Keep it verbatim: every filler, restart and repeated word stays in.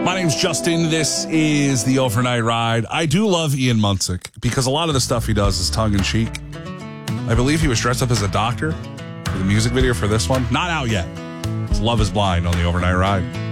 My name's Justin. This is the Overnight Ride. I do love Ian Munsick because a lot of the stuff he does is tongue-in-cheek. I believe he was dressed up as a doctor for the music video for this one. Not out yet. It's Love is Blind on the Overnight Ride.